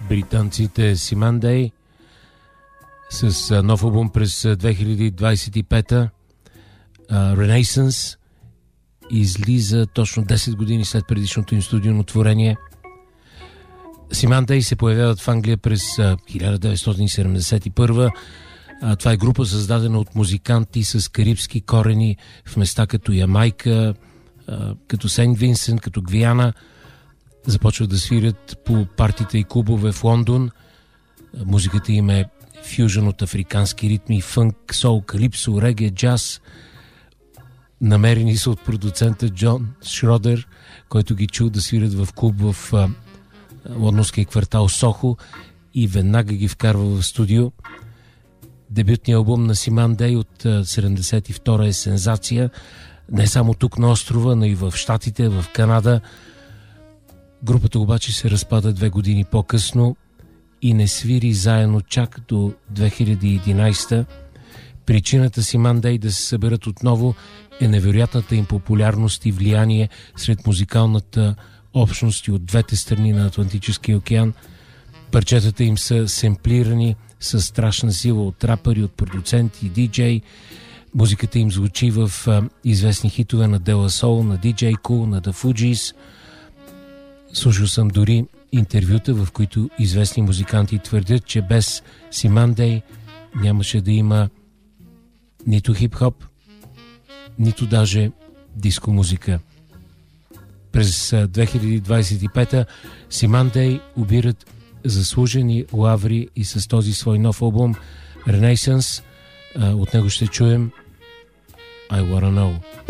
британците Simandei Day с нов албум през 2025-та. Renaissance излиза точно 10 години след предишното им студийно творение. Simandei Day се появяват в Англия през 1971. Това е група, създадена от музиканти с карибски корени в места като Ямайка, като Сейнт Винсент, като Гвиана. Започват да свирят по партите и клубове в Лондон. Музиката им е фюжън от африкански ритми, фънк, сол, калипсо, реге, джаз. Намерени са от продуцента Джон Шродер, който ги чул да свирят в клуб в лондонския квартал Сохо и веднага ги вкарва в студио. Дебютният албум на Simandei Day от 72 е сензация. Не само тук на острова, но и в Щатите, в Канада. Групата обаче се разпада 2 години по-късно и не свири заедно чак до 2011. Причината Simandei Day да се съберат отново е невероятната им популярност и влияние сред музикалната общност и от двете страни на Атлантическия океан. Парчетата им са семплирани със страшна сила от рапъри, от продуценти и диджей. Музиката им звучи в известни хитове на De La Soul, на DJ Kool, на The Fugees. Слушал съм дори интервюта, в които известни музиканти твърдят, че без Simandei Day нямаше да има нито хип-хоп, нито даже диско музика. През 2025-та Simandei Day обират заслужени лаври и с този свой нов албум Renaissance от него ще чуем I Wanna Know.